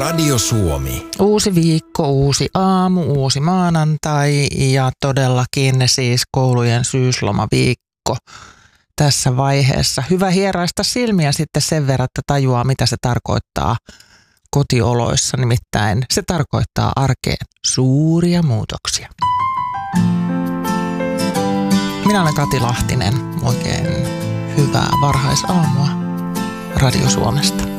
Radio Suomi. Uusi viikko, uusi aamu, uusi maanantai ja todellakin siis koulujen syyslomaviikko tässä vaiheessa. Hyvä hieraista silmiä sitten sen verran, että tajuaa mitä se tarkoittaa kotioloissa. Nimittäin se tarkoittaa arkeen suuria muutoksia. Minä olen Kati Lahtinen. Oikein hyvää varhaisaamua Radio Suomesta.